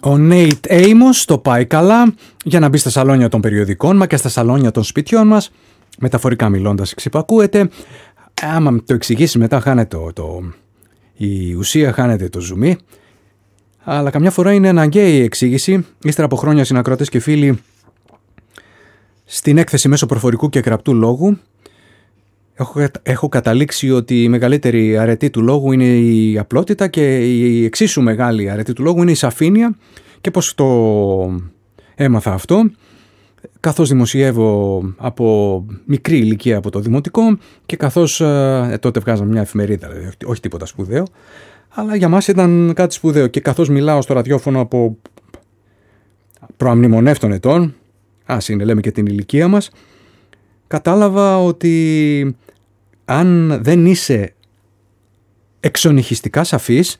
Ο Nate Amos το πάει καλά για να μπει στα σαλόνια των περιοδικών μα και στα σαλόνια των σπιτιών μας. Μεταφορικά μιλώντας, εξυπακούεται. Άμα το εξηγήσει μετά, χάνεται η ουσία, χάνεται το ζουμί. Αλλά καμιά φορά είναι αναγκαία η εξήγηση. Ύστερα από χρόνια, συνακρότες και φίλοι, στην έκθεση μέσω προφορικού και γραπτού λόγου, έχω καταλήξει ότι η μεγαλύτερη αρετή του λόγου είναι η απλότητα και η εξίσου μεγάλη αρετή του λόγου είναι η σαφήνεια. Και πώς το έμαθα αυτό? Καθώς δημοσιεύω από μικρή ηλικία από το δημοτικό και καθώς τότε βγάζαμε μια εφημερίδα, δηλαδή, όχι τίποτα σπουδαίο, αλλά για μας ήταν κάτι σπουδαίο, και καθώς μιλάω στο ραδιόφωνο από προαμνημονεύτων ετών, λέμε και την ηλικία μας, κατάλαβα ότι αν δεν είσαι εξονυχιστικά σαφής,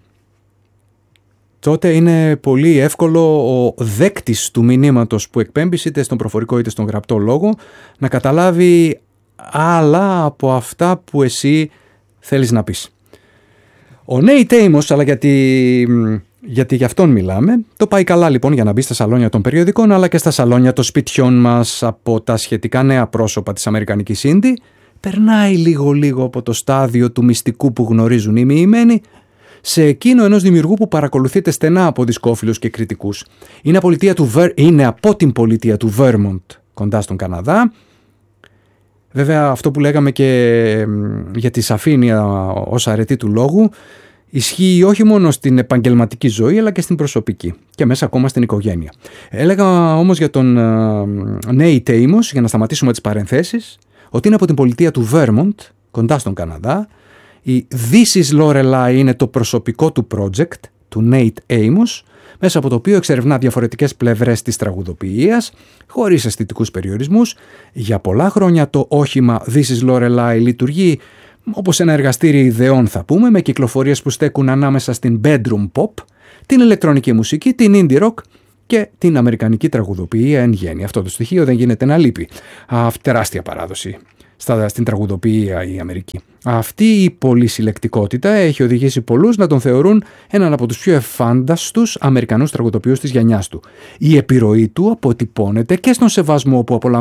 τότε είναι πολύ εύκολο ο δέκτης του μηνύματος που εκπέμπεις, είτε στον προφορικό είτε στον γραπτό λόγο, να καταλάβει άλλα από αυτά που εσύ θέλεις να πεις. Ο Nate Amos, αλλά γιατί γι' αυτόν μιλάμε, το πάει καλά λοιπόν για να μπει στα σαλόνια των περιοδικών, αλλά και στα σαλόνια των σπιτιών μας. Από τα σχετικά νέα πρόσωπα της αμερικανικής indie περνάει λίγο από το στάδιο του μυστικού που γνωρίζουν οι μοιημένοι σε εκείνο ενός δημιουργού που παρακολουθείται στενά από δισκόφιλους και κριτικούς. Είναι από την πολιτεία του Vermont, κοντά στον Καναδά. Βέβαια, αυτό που λέγαμε και για τη σαφήνεια ως αρετή του λόγου ισχύει όχι μόνο στην επαγγελματική ζωή, αλλά και στην προσωπική και μέσα ακόμα στην οικογένεια. Έλεγα όμως για τον Nate Amos, για να σταματήσουμε τις παρενθέσεις, ότι είναι από την πολιτεία του Vermont, κοντά στον Καναδά. Η This is Lorelei είναι το προσωπικό του project, του Nate Amos, μέσα από το οποίο εξερευνά διαφορετικές πλευρές της τραγουδοποιίας, χωρίς αισθητικούς περιορισμούς. Για πολλά χρόνια το όχημα This is Lorelei λειτουργεί όπως ένα εργαστήρι ιδεών, θα πούμε, με κυκλοφορίες που στέκουν ανάμεσα στην bedroom pop, την ηλεκτρονική μουσική, την indie rock και την αμερικανική τραγουδοποιία εν γέννη. Αυτό το στοιχείο δεν γίνεται να λείπει. Τεράστια παράδοση στην τραγουδοποιία η Αμερική. Αυτή η πολυσυλλεκτικότητα έχει οδηγήσει πολλούς να τον θεωρούν έναν από τους πιο εφάνταστους Αμερικανούς τραγουδοποιούς της γενιάς του. Η επιρροή του αποτυπώνεται και στον σεβασμό που απολαμβάνει